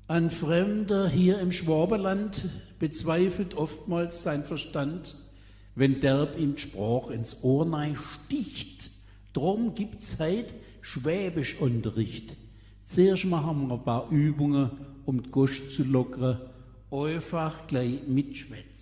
Ein Fremder hier im Schwabenland bezweifelt oftmals sein Verstand, wenn derb ihm Sprach ins Ohr nei sticht. Drum gibt's heut Schwäbischunterricht. Zuerst machen wir ein paar Übungen, um die Gosch zu lockern. Einfach gleich mitschwätzen.